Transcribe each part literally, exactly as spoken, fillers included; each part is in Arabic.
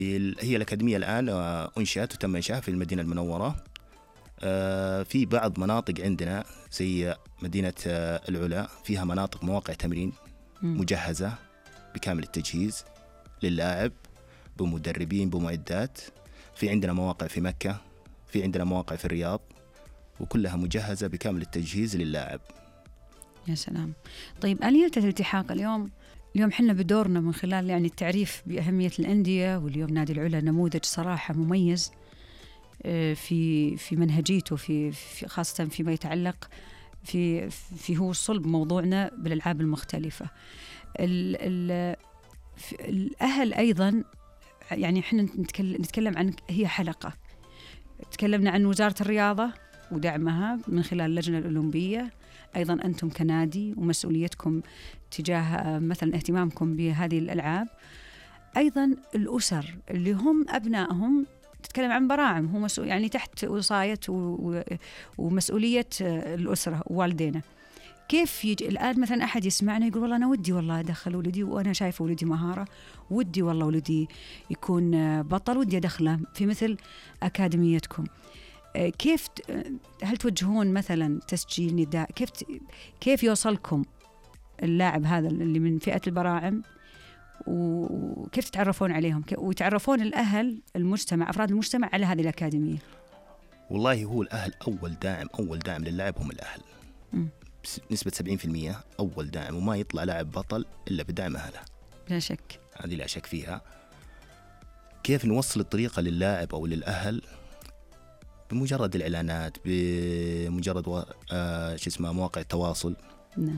هي الأكاديمية الآن أنشأت وتم إنشاءها في المدينة المنورة. في بعض مناطق عندنا زي مدينة العلا فيها مناطق مواقع تمرين مجهزة بكامل التجهيز للاعب بمدربين بمعدات. في عندنا مواقع في مكة، في عندنا مواقع في الرياض، وكلها مجهزة بكامل التجهيز للاعب. يا سلام. طيب آلية الالتحاق اليوم اليوم حنا بدورنا من خلال يعني التعريف بأهمية الأندية، واليوم نادي العلا نموذج صراحة مميز في في منهجيته في, في خاصة فيما يتعلق في في هو صلب موضوعنا بالألعاب المختلفة. ال ال الأهل أيضا يعني إحنا نتكلم, نتكلم عن هي حلقة. تكلمنا عن وزارة الرياضة ودعمها من خلال اللجنة الأولمبية، أيضا أنتم كنادي ومسؤوليتكم تجاه مثلا اهتمامكم بهذه الألعاب. أيضا الأسر اللي هم أبنائهم، تتكلم عن براعم هو مسؤول يعني تحت وصاية ومسؤولية الأسرة ووالدينا. كيف يجي الآن مثلا أحد يسمعنا يقول والله أنا ودي والله أدخل ولدي وأنا شايف ولدي مهارة، ودي والله ولدي يكون بطل، ودي أدخله في مثل أكاديميتكم. كيف هل توجهون مثلا تسجيل نداء؟ كيف كيف يوصلكم اللاعب هذا اللي من فئة البراعم، وكيف تتعرفون عليهم ويتعرفون الأهل المجتمع أفراد المجتمع على هذه الأكاديمية؟ والله هو الأهل أول داعم أول داعم للاعب هم الأهل م. نسبة سبعين بالمئة أول داعم، وما يطلع لاعب بطل إلا بدعم أهله. لا شك، هذه لا شك فيها. كيف نوصل الطريقة للاعب أو للأهل؟ بمجرد الإعلانات، بمجرد و... آه شو اسمه مواقع التواصل. نعم.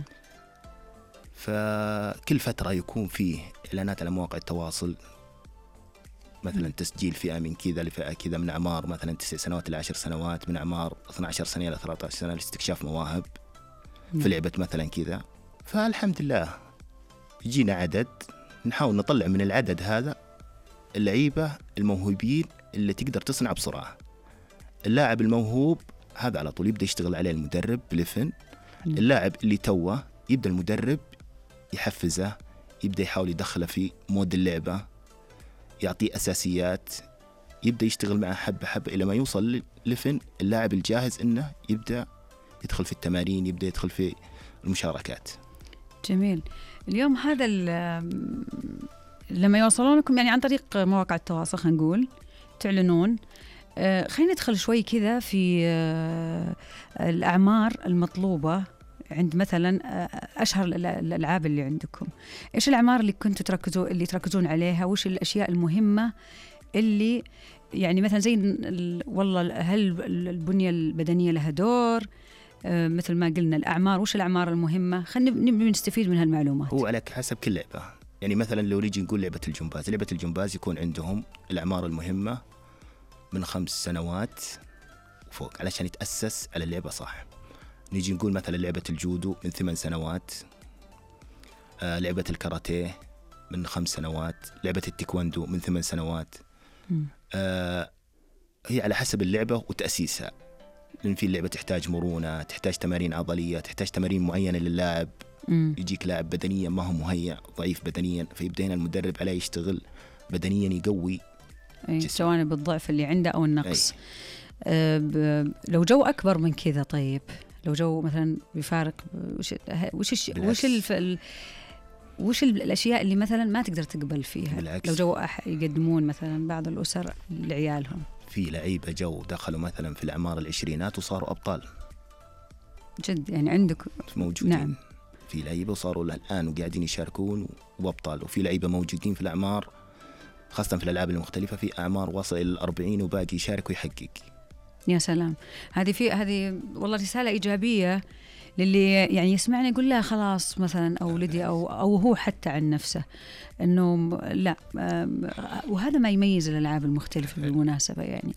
فكل فترة يكون فيه إعلانات على مواقع التواصل، مثلا تسجيل فئة من كذا لفئة كذا، من أعمار مثلا تسع سنوات إلى عشر سنوات، من أعمار اثنتي عشرة سنة إلى ثلاثة عشر سنة لاستكشاف مواهب في لعبة مثلا كذا. فالحمد لله يجينا عدد، نحاول نطلع من العدد هذا اللعيبة الموهوبين اللي تقدر تصنع بسرعة. اللاعب الموهوب هذا على طول يبدأ يشتغل عليه المدرب بلفن. اللاعب اللي توه يبدأ المدرب يحفزه، يبدأ يحاول يدخله في مود اللعبة، يعطيه أساسيات، يبدأ يشتغل معه حبة حبة إلى ما يوصل لفن اللاعب الجاهز إنه يبدأ يدخل في التمارين، يبدأ يدخل في المشاركات. جميل. اليوم هذا لما يوصلونكم يعني عن طريق مواقع التواصل خلينا نقول تعلنون، آه خلينا ندخل شوي كذا في آه الأعمار المطلوبة عند مثلا أشهر الألعاب اللي عندكم. إيش الأعمار اللي كنتوا تركزوا اللي تركزون عليها؟ وش الأشياء المهمة اللي يعني مثلا زي والله هل البنية البدنية لها دور؟ آه مثل ما قلنا الأعمار، وش الأعمار المهمة؟ خلينا نستفيد من هالمعلومات. هو على حسب كل لعبة. يعني مثلا لو نيجي نقول لعبة الجمباز، لعبة الجمباز يكون عندهم الأعمار المهمة من خمس سنوات وفوق علشان يتأسس على اللعبة صح. نيجي نقول مثلا لعبة الجودو من ثمان سنوات، آه لعبة الكاراتيه من خمس سنوات، لعبة التايكوندو من ثمان سنوات. آه هي على حسب اللعبة وتأسيسها، لأن في اللعبة تحتاج مرونة، تحتاج تمارين عضلية، تحتاج تمارين معينة للاعب. مم. يجيك لاعب بدنيا ما هو مهيأ، ضعيف بدنيا، فيبدأ هنا المدرب عليه يشتغل بدنيا يقوي جوانب الضعف اللي عنده أو النقص. أه لو جو أكبر من كذا، طيب لو جو مثلا بيفارق، وش وش وش الف... وش الأشياء اللي مثلا ما تقدر تقبل فيها؟ بالعكس. لو جو يقدمون مثلا بعض الأسر لعيالهم، في لعيبة جو دخلوا مثلا في الأعمار العشرينات وصاروا أبطال جد، يعني عندك موجودين. نعم. في لعيبة وصاروا الآن وقاعدين يشاركون وأبطال، وفي لعيبة موجودين في الأعمار خاصة في الألعاب المختلفة في أعمار وصل إلى الأربعين وباقي يشارك ويحقق. يا سلام. هذه في هذه والله رسالة إيجابية للي يعني يسمعني يقول لا خلاص مثلا أو ولدي أو أو هو حتى عن نفسه إنه لا. وهذا ما يميز الألعاب المختلفة بالمناسبة يعني.